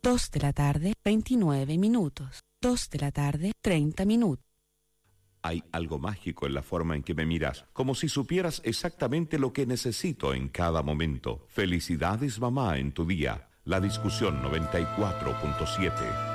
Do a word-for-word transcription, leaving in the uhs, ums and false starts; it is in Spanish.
dos de la tarde, veintinueve minutos. dos de la tarde, treinta minutos. Hay algo mágico en la forma en que me miras, como si supieras exactamente lo que necesito en cada momento. Felicidades, mamá, en tu día. La Discusión noventa y cuatro punto siete.